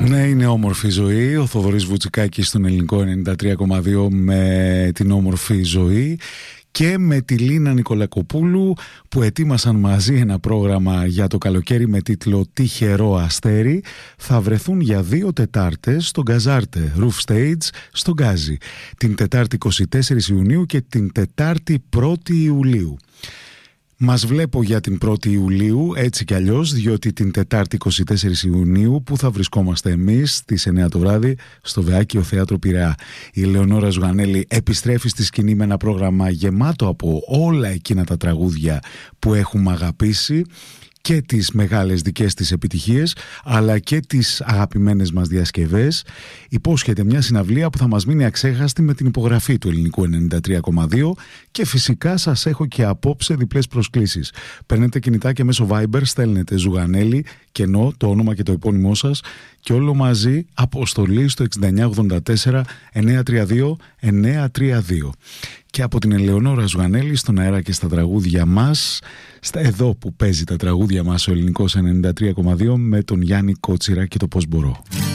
Ναι, είναι όμορφη ζωή. Ο Θοδωρής Βουτσικάκης στον ελληνικό 93,2 με την όμορφη ζωή. Και με τη Λίνα Νικολακοπούλου που ετοίμασαν μαζί ένα πρόγραμμα για το καλοκαίρι με τίτλο «Τυχερό αστέρι». Θα βρεθούν για 2 Τετάρτες στο Γκαζάρτε Roof Stage στο Γκάζι, την Τετάρτη 24 Ιουνίου και την Τετάρτη 1η Ιουλίου. Μας βλέπω για την 1η Ιουλίου έτσι κι αλλιώς, διότι την Τετάρτη 24 Ιουνίου που θα βρισκόμαστε εμείς στις 9 το βράδυ στο Βεάκιο Θέατρο Πειραιά. Η Ελεονόρα Ζουγανέλη επιστρέφει στη σκηνή με ένα πρόγραμμα γεμάτο από όλα εκείνα τα τραγούδια που έχουμε αγαπήσει και τις μεγάλες δικές της επιτυχίες αλλά και τις αγαπημένες μας διασκευές. Υπόσχεται μια συναυλία που θα μας μείνει αξέχαστη με την υπογραφή του ελληνικού 93,2 και φυσικά σας έχω και απόψε διπλές προσκλήσεις. Παίρνετε κινητά μέσω Viber, στέλνετε Ζουγανέλη και ενώ το όνομα και το επώνυμό σας και όλο μαζί αποστολή στο 6984 932 932. Και από την Ελεονόρα Ζουγανέλη στον αέρα και στα τραγούδια μας, εδώ που παίζει τα τραγούδια μας ο ελληνικός 93,2 με τον Γιάννη Κότσιρα και το «Πώς μπορώ».